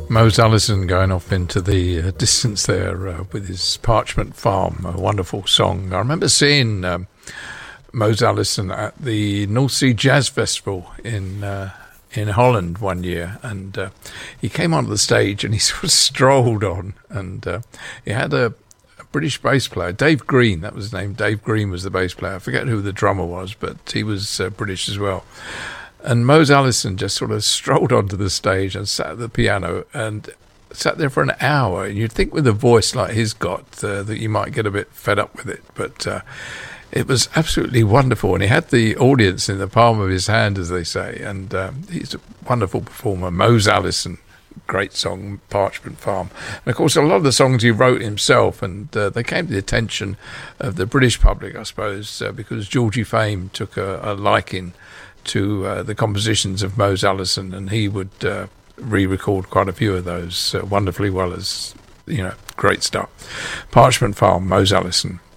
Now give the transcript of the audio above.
Mose Allison going off into the distance there with his Parchment Farm, a wonderful song. I remember seeing Mose Allison at the North Sea Jazz Festival in Holland one year, and he came onto the stage and he sort of strolled on, and he had a British bass player, Dave Green, that was his name. Dave Green was the bass player. I forget who the drummer was, but he was British as well. And Mose Allison just sort of strolled onto the stage and sat at the piano and sat there for an hour. And you'd think with a voice like he's got that you might get a bit fed up with it. But it was absolutely wonderful. And he had the audience in the palm of his hand, as they say. And he's a wonderful performer. Mose Allison, great song, Parchment Farm. And, of course, a lot of the songs he wrote himself. And they came to the attention of the British public, I suppose, because Georgie Fame took a liking to the compositions of Mose Allison, and he would re-record quite a few of those wonderfully well, as great stuff. Parchment Farm, Mose Allison.